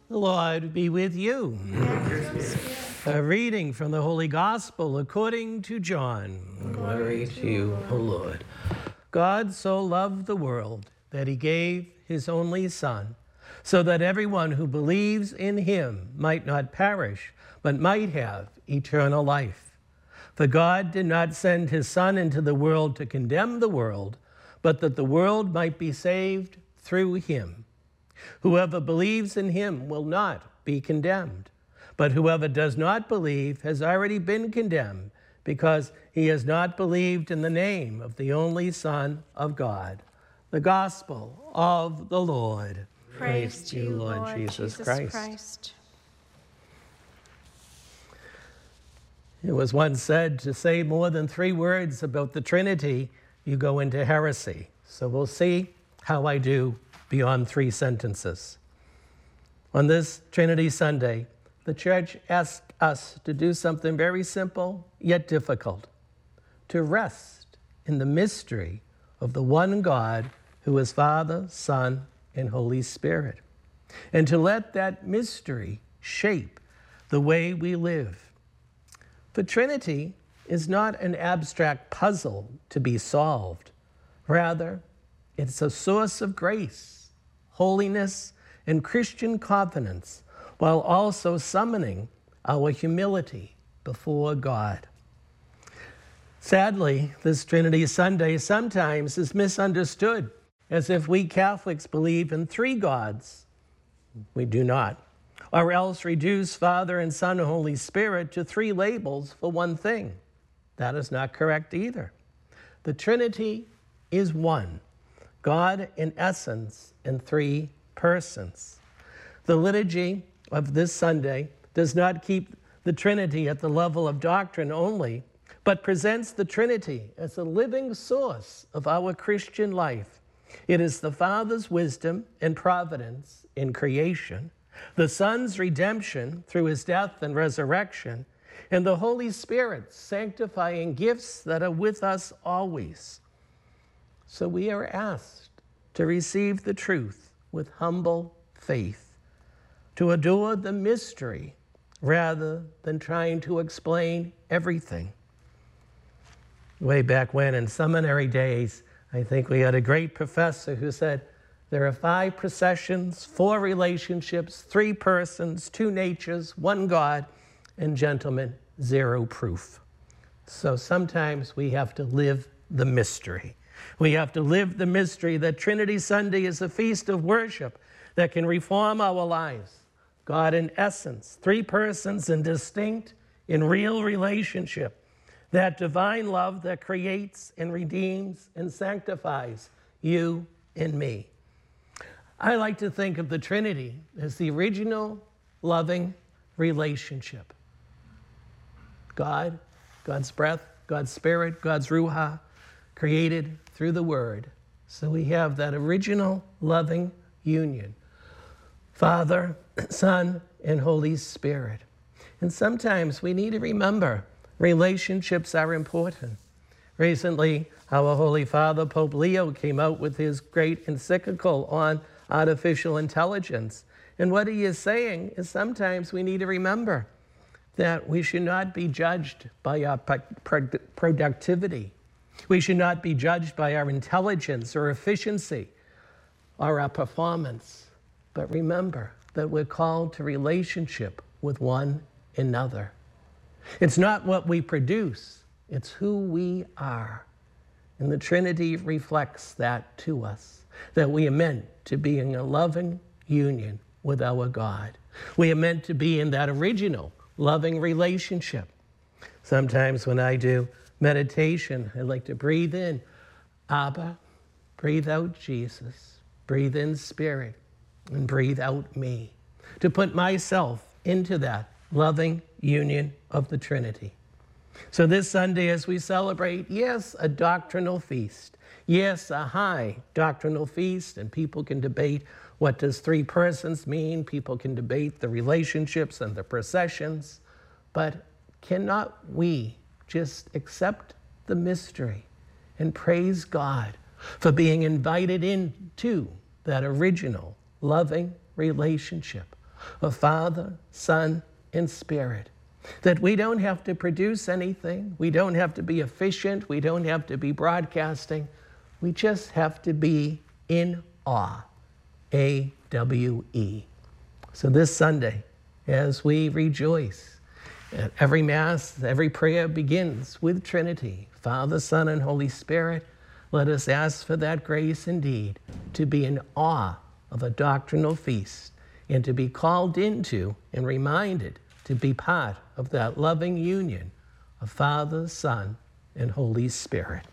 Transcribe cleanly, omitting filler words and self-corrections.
The Lord be with you. A reading from the Holy Gospel according to John. Glory to you, O Lord. God so loved the world that he gave his only Son, so that everyone who believes in him might not perish, but might have eternal life. For God did not send his Son into the world to condemn the world, but that the world might be saved through him. Whoever believes in him will not be condemned, but whoever does not believe has already been condemned, because he has not believed in the name of the only Son of God. The Gospel of the Lord. Praise to you, Lord Jesus Christ. It was once said, to say more than 3 words about the Trinity, you go into heresy. So we'll see how I do beyond 3 sentences. On this Trinity Sunday, the Church asked us to do something very simple yet difficult, to rest in the mystery of the one God who is Father, Son, and Holy Spirit, and to let that mystery shape the way we live. The Trinity is not an abstract puzzle to be solved. Rather, it's a source of grace, holiness, and Christian confidence, while also summoning our humility before God. Sadly, this Trinity Sunday sometimes is misunderstood as if we Catholics believe in 3 gods. We do not. Or else reduce Father and Son and Holy Spirit to 3 labels for one thing. That is not correct either. The Trinity is one, God in essence in 3 persons. The liturgy of this Sunday does not keep the Trinity at the level of doctrine only, but presents the Trinity as a living source of our Christian life. It is the Father's wisdom and providence in creation, the Son's redemption through his death and resurrection, and the Holy Spirit's sanctifying gifts that are with us always. So we are asked to receive the truth with humble faith, to adore the mystery rather than trying to explain everything. Way back when, in seminary days, I think we had a great professor who said, there are 5 processions, 4 relationships, 3 persons, 2 natures, 1 God, and gentlemen, 0 proof. So sometimes we have to live the mystery. We have to live the mystery that Trinity Sunday is a feast of worship that can reform our lives. God in essence, 3 persons and distinct in real relationship. That divine love that creates and redeems and sanctifies you and me. I like to think of the Trinity as the original loving relationship. God, God's breath, God's Spirit, God's Ruach, created through the Word. So we have that original loving union. Father, Son, and Holy Spirit. And sometimes we need to remember relationships are important. Recently, our Holy Father, Pope Leo, came out with his great encyclical on artificial intelligence. And what he is saying is sometimes we need to remember that we should not be judged by our productivity. We should not be judged by our intelligence or efficiency or our performance. But remember that we're called to relationship with one another. It's not what we produce, it's who we are. And the Trinity reflects that to us, that we are meant to be in a loving union with our God. We are meant to be in that original loving relationship. Sometimes when I do meditation, I like to breathe in Abba, breathe out Jesus, breathe in Spirit, and breathe out me. To put myself into that loving union of the Trinity. So this Sunday, as we celebrate, yes, a doctrinal feast. Yes, a high doctrinal feast, and people can debate what does 3 persons mean. People can debate the relationships and the processions. But cannot we just accept the mystery and praise God for being invited into that original loving relationship of Father, Son, and Spirit. That we don't have to produce anything. We don't have to be efficient. We don't have to be broadcasting. We just have to be in awe. AWE. So this Sunday, as we rejoice, at every Mass, every prayer begins with Trinity, Father, Son, and Holy Spirit. Let us ask for that grace indeed to be in awe of a doctrinal feast and to be called into and reminded to be part of that loving union of Father, Son, and Holy Spirit.